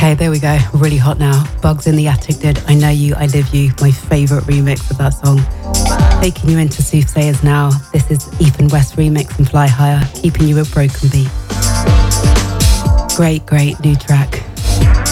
Okay, there we go. Really hot now. Bugs in the Attic did I Know You, I Live You, my favourite remix of that song. Taking you into Soothsayers now. This is Ethan West remix and Fly Higher, keeping you at Broken Beat. Great new track.